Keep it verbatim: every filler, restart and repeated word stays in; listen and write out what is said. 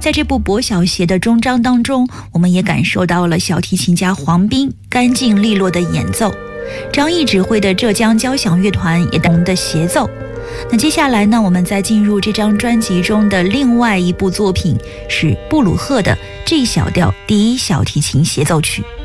在这部薄小协的终章当中，我们也感受到了小提琴家黄斌干净利落的演奏，张毅指挥的浙江交响乐团也懂得协奏。那接下来呢，我们再进入这张专辑中的另外一部作品，是布鲁赫的 G 小调第一小提琴协奏曲。